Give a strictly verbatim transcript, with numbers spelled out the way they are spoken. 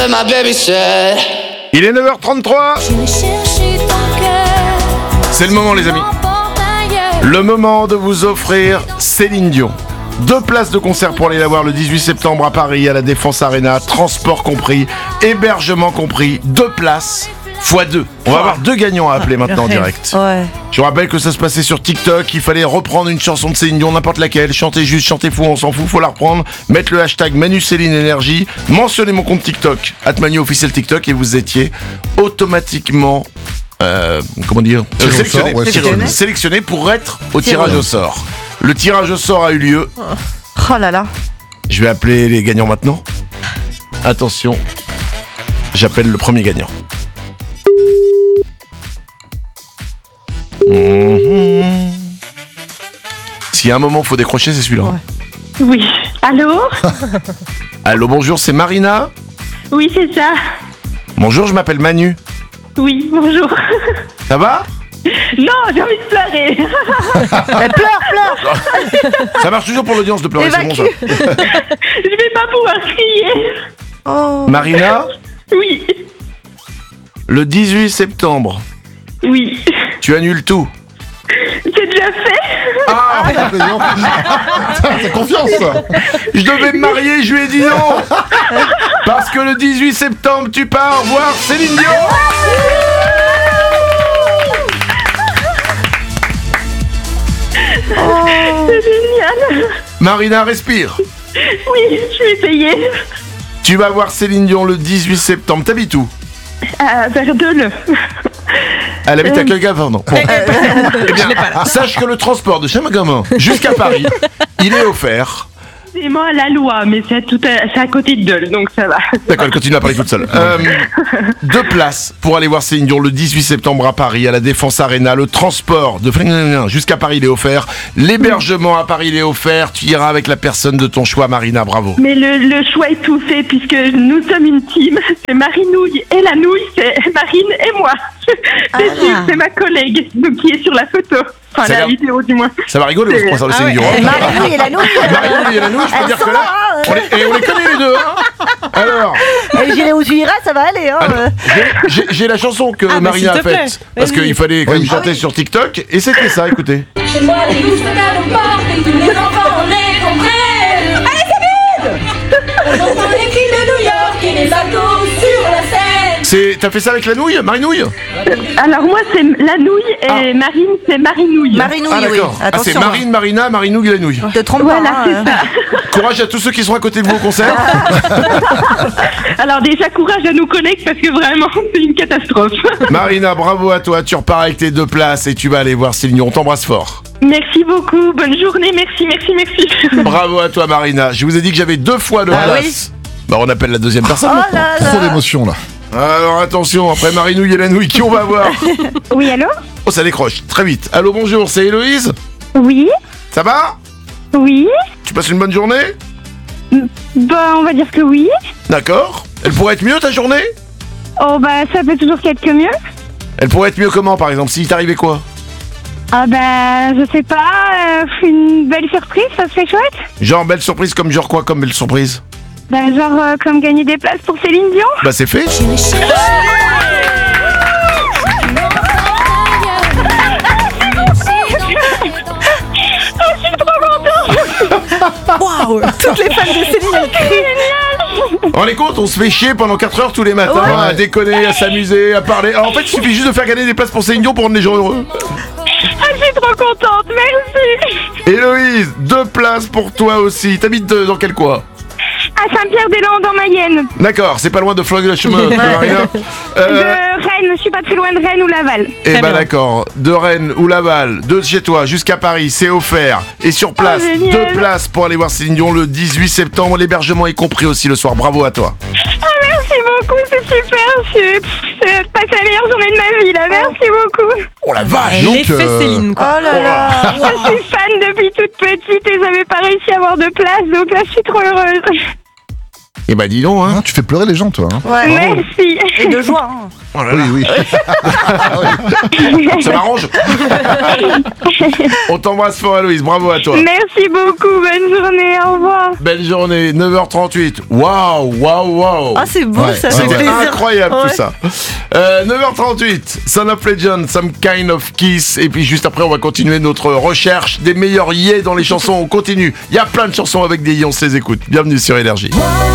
My baby said. Il est neuf heures trente-trois. C'est le moment, les amis. Le moment de vous offrir Céline Dion. Deux places de concert pour aller la voir le dix-huit septembre à Paris, à la Défense Arena. Transport compris, hébergement compris. Deux places fois deux. On va avoir deux gagnants à appeler maintenant en direct. Ouais. Je vous rappelle que ça se passait sur TikTok. Il fallait reprendre une chanson de Céline Dion, n'importe laquelle. Chanter juste, chanter fou, on s'en fout. Faut la reprendre. Mettre le hashtag Manu Céline Énergie. Mentionnez mon compte TikTok, at Manu officiel TikTok, et vous étiez automatiquement. Euh, comment dire Euh, sélectionné, sort, ouais, sélectionné, sélectionné pour être au tirage au sort. Le tirage au sort a eu lieu. Oh là là. Je vais appeler les gagnants maintenant. Attention, j'appelle le premier gagnant. Mmh. S'il y a un moment, faut décrocher, c'est celui-là. Ouais. Oui. Allô? Allô, bonjour, c'est Marina. Oui, c'est ça. Bonjour, je m'appelle Manu. Oui, bonjour. Ça va? Non, j'ai envie de pleurer. Elle pleure, pleure. Ça marche toujours pour l'audience de pleurer, c'est bon ça. Je vais pas pouvoir crier. Oh. Marina, Oui. le dix-huit septembre, Oui. tu annules tout. C'est déjà fait? Ah, T'as confiance. je devais me marier, je lui ai dit non. Parce que le dix-huit septembre, tu pars voir Céline Dion. C'est génial. Marina, respire. Oui, je vais essayer. Tu vas voir Céline Dion le dix-huit septembre. T'habites où? Euh, vers Dole. Elle habite à Quelgavin, non? Bon. Eh bien, sache que le transport de Chamagamin jusqu'à Paris, il est offert. C'est moi à la loi, mais c'est, tout à, c'est à côté de Dole, donc ça va. D'accord, elle continue à parler toute seule. Euh, deux places pour aller voir Céline Dion le dix-huit septembre à Paris, à la Défense Arena. Le transport de jusqu'à Paris, il est offert. L'hébergement à Paris, il est offert. Tu iras avec la personne de ton choix, Marina, bravo. Mais le, le choix est tout fait, puisque nous sommes une team. C'est Marinouille et la nouille, c'est Marine et moi. C'est sûr, c'est ma collègue, donc qui est sur la photo. Enfin, Ça la va. vidéo, du moins. Ça va rigoler, C'est- on se passe Ah Céline ouais. Dion. hein. Marie et la nouille. Marie-Louise et la nouille, je peux Elles dire sont que là, là, hein. on les, et on les connaît les deux. Hein. Alors, Et j'irai où tu iras, ça va aller. Hein. alors, j'ai- j'ai- j'ai la chanson que Ah, bah, Marina a s'il te plaît. faite. Parce Vas-y. qu'il fallait quand même Oui. chanter sur TikTok. Et c'était ça, écoutez. Chez moi, les douches pétales aux portes et tous les enfants les comprennent. Allez, Sabine! On entend les cris de New York et les bateaux sur la Seine. C'est, t'as fait ça avec la nouille, Marie-Nouille? Alors, moi, c'est la nouille et Ah. Marine, c'est Marinouille. Marie-nouille, Ah oui. d'accord. Ah, c'est Attention. Marine, Marina, Marie-Nouille et la nouille. Te trompe Voilà, pas. c'est hein. ça. Courage à tous ceux qui sont à côté de vous au concert. Alors, déjà, courage à nos collègues, parce que vraiment, c'est une catastrophe. Marina, bravo à toi. Tu repars avec tes deux places et tu vas aller voir Céline Dion. On t'embrasse fort. Merci beaucoup. Bonne journée. Merci, merci, merci. Bravo à toi, Marina. Je vous ai dit que j'avais deux fois le Ah place. Bah, on appelle la deuxième Oh personne. là Trop là. d'émotion là. Alors attention, après Marie-Nouille et la nouille, qui on va voir? Oui, allô? Oh, ça décroche, très vite. Allô, bonjour, c'est Héloïse? Oui, Ça va? oui. Tu passes une bonne journée? Bah, on va dire que oui. D'accord. Elle pourrait être mieux, ta journée? Oh, bah, ça peut toujours qu'être que mieux. Elle pourrait être mieux comment, par exemple? S'il t'arrivait quoi? Ah, bah, je sais pas. euh, une belle surprise, ça serait chouette. Genre, belle surprise, comme genre quoi, comme belle surprise? Bah, genre, euh, comme gagner des places pour Céline Dion. Bah, c'est fait. Waouh. Toutes les fans de Céline, elles crient. On les compte, on se fait chier pendant quatre heures tous les matins, Ouais. à déconner, à s'amuser, à parler. Alors, en fait, il suffit juste de faire gagner des places pour Céline Dion pour rendre les gens heureux. Ah, je suis trop contente, merci. Héloïse, deux places pour toi aussi. T'habites euh, dans quel coin? À Saint-Pierre-des-Landes en Mayenne. D'accord, c'est pas loin de Floyd la chemin, Marina. De Euh, Rennes, je suis pas très loin de Rennes ou Laval. Eh Très bah bien. d'accord, de Rennes ou Laval, de chez toi jusqu'à Paris, c'est offert. Et sur place, Oh, génial. deux places pour aller voir Céline Dion le dix-huit septembre. L'hébergement est compris aussi le soir. Bravo à toi. Ah, merci beaucoup, c'est super. C'est c'est passé la meilleure journée de ma vie, là. Merci beaucoup. Oh la vache. Donc, L'effet euh, Céline, quoi. Oh là là. Je suis fan depuis toute petite et j'avais pas réussi à avoir de place, donc là, je suis trop heureuse. Eh bah dis donc, hein. Hein, tu fais pleurer les gens, toi. Hein. Ouais. Merci. Et de joie. Hein. Oh là là. Oui, oui. Ça m'arrange. On t'embrasse fort, Aloïse. Bravo à toi. Merci beaucoup. Bonne journée. Au revoir. Belle journée. neuf heures trente-huit. Waouh, waouh, waouh. Ah, c'est beau, Ouais, ça ouais, fait ouais. plaisir. Incroyable Ouais. tout ça. Euh, neuf heures trente-huit, Son of Legend, Some Kind of Kiss. Et puis juste après, on va continuer notre recherche des meilleurs yés dans les chansons. On continue. Il y a plein de chansons avec des yés, on se les écoute. Bienvenue sur Énergie.